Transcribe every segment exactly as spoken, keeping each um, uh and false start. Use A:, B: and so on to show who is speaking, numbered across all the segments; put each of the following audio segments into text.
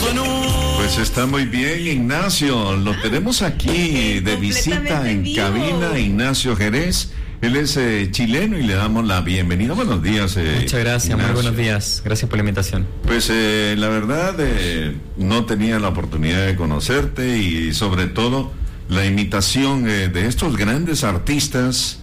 A: Pues está muy bien, Ignacio. Lo tenemos aquí de visita en
B: vivo.
A: cabina, Ignacio Jerez. Él es eh, chileno y le damos la bienvenida. Buenos días. Eh,
C: Muchas gracias,
A: Ignacio.
C: muy buenos días. Gracias por la invitación.
A: Pues eh, la verdad, eh, no tenía la oportunidad de conocerte y sobre todo la imitación eh, de estos grandes artistas,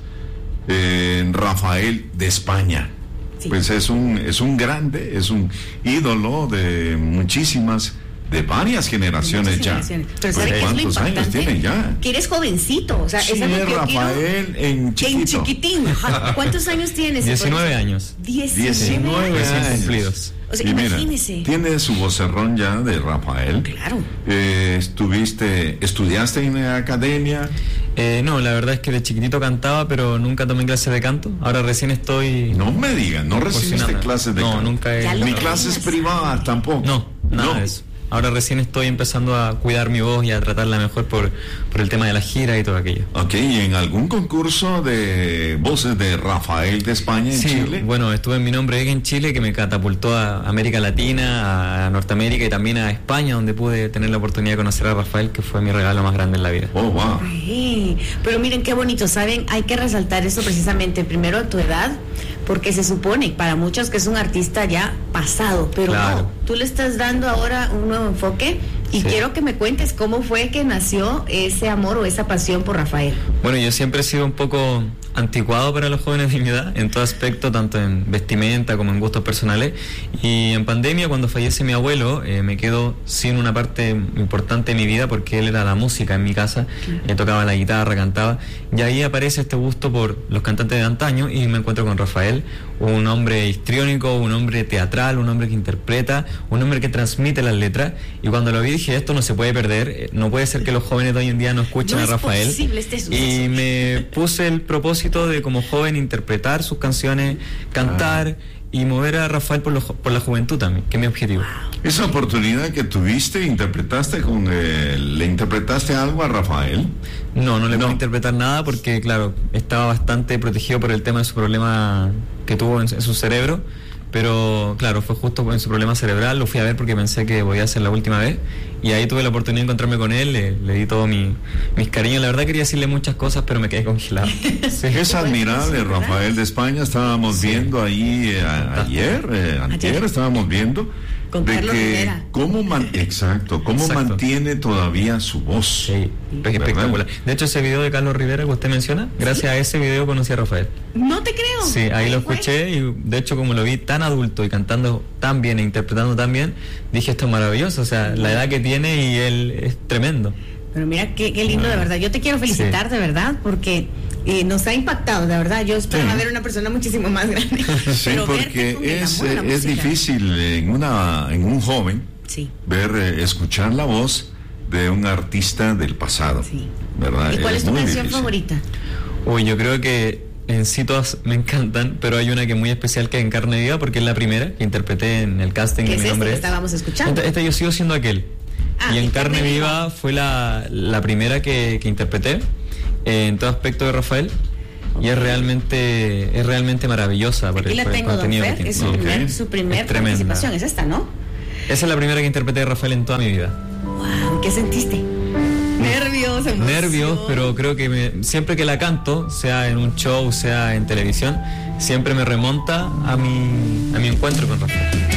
A: eh, Rafael de España. Sí. Pues es un, es un grande, es un ídolo de muchísimas, de varias generaciones ya. Generaciones.
B: Pero ¿sabe
A: pues,
B: qué es lo
A: ¿cuántos años tiene ya?
B: Que eres jovencito, o sea,
A: sí,
B: es algo que
A: Rafael
B: quiero...
A: en chiquito.
B: En chiquitín. ¿Cuántos años tienes?
C: diecinueve años.
B: diecinueve
C: años.
B: años.
C: cumplidos.
B: O sea,
A: y
B: imagínese.
A: Mira, tiene su vocerrón ya de Rafael.
B: Claro.
A: Eh, estuviste, estudiaste en la academia.
C: Eh, no, la verdad es que de chiquitito cantaba, pero nunca tomé clases de canto. Ahora recién estoy...
A: No me digas, no recibiste clases de
C: no,
A: canto.
C: No, nunca he...
A: Ni clases privadas tampoco.
C: No, nada
A: no.
C: de eso. Ahora recién estoy empezando a cuidar mi voz y a tratarla mejor por, por el tema de la gira y todo aquello.
A: Ok, ¿y en algún concurso de voces de Rafael de España en
C: sí,
A: Chile?
C: Bueno, estuve en Mi Nombre Es en Chile, que me catapultó a América Latina, a Norteamérica y también a España, donde pude tener la oportunidad de conocer a Rafael, que fue mi regalo más grande en la vida.
A: Oh, wow.
B: Ay, pero miren qué bonito, ¿saben? Hay que resaltar eso precisamente, primero a tu edad, porque se supone para muchos que es un artista ya pasado, pero
C: claro.
B: no, tú le estás dando ahora un nuevo enfoque y sí. Quiero que me cuentes cómo fue que nació ese amor o esa pasión por Rafael.
C: Bueno, yo siempre he sido un poco anticuado para los jóvenes de mi edad, en todo aspecto, tanto en vestimenta como en gustos personales, y en pandemia, cuando fallece mi abuelo, eh, me quedo sin una parte importante de mi vida, porque él era la música en mi casa, claro. eh, tocaba la guitarra, cantaba, y ahí aparece este gusto por los cantantes de antaño, y me encuentro con Rafael, un hombre histriónico, un hombre teatral, un hombre que interpreta, un hombre que transmite las letras, y cuando lo vi dije, esto no se puede perder, no puede ser que los jóvenes de hoy en día no escuchen
B: no
C: a Rafael,
B: es posible este suceso.
C: Y me puse el propósito de como joven interpretar sus canciones, cantar ah. y mover a Rafael por, lo, por la juventud también, que es mi objetivo.
A: Esa oportunidad que tuviste, interpretaste con eh, ¿le interpretaste algo a Rafael?
C: No, no le
A: no.
C: puedo interpretar nada porque, claro, estaba bastante protegido por el tema de su problema que tuvo en, en su cerebro. Pero claro, fue justo en su problema cerebral, lo fui a ver porque pensé que podía ser la última vez y ahí tuve la oportunidad de encontrarme con él, le, le di todo mi, mis cariños, la verdad quería decirle muchas cosas pero me quedé congelado.
A: Sí. Es admirable, Rafael de España, estábamos sí. viendo ahí eh, a, ayer, eh, ayer estábamos viendo
B: con
A: de
B: Carlos
A: que
B: Rivera.
A: cómo man, exacto, cómo exacto. mantiene todavía su voz.
C: Sí, espectacular. De hecho, ese video de Carlos Rivera que usted menciona, gracias ¿Sí? a ese video conocí a Rafael.
B: No te creo.
C: Sí, ahí Ay, lo escuché y de hecho como lo vi tan adulto y cantando tan bien e interpretando tan bien, dije esto es maravilloso, o sea, la edad que tiene y él es tremendo.
B: Pero mira qué, qué lindo, de verdad. Yo te quiero felicitar, sí. de verdad, porque eh, nos ha impactado, de verdad. Yo esperaba sí. ver una persona muchísimo más grande.
A: Sí, pero porque es, eh, es difícil en una en un joven
B: sí.
A: ver, eh, escuchar la voz de un artista del pasado,
B: sí.
A: ¿verdad?
B: ¿Y cuál es, es tu canción
A: difícil.
B: favorita?
C: Uy, yo creo que en sí todas me encantan, pero hay una que es muy especial que es En Carne Viva, porque es la primera que interpreté en el casting de
B: Mi
C: Nombre
B: Es.
C: Es.
B: Estábamos escuchando.
C: Esta, esta yo sigo siendo aquel. Ah, y En Carne Viva, viva fue la, la primera que, que interpreté eh, en todo aspecto de Rafael y es realmente es realmente maravillosa por
B: Aquí
C: el,
B: la
C: por
B: tengo,
C: el contenido
B: Don Fer,
C: que
B: es su
C: okay.
B: primer, su primer
C: es
B: participación, es esta, ¿no?
C: Esa es la primera que interpreté de Rafael en toda mi vida.
B: Wow, ¿qué sentiste? Nervios, emoción.
C: Nervios, pero creo que me, siempre que la canto, sea en un show, sea en televisión, siempre me remonta a mi, a mi encuentro con Rafael.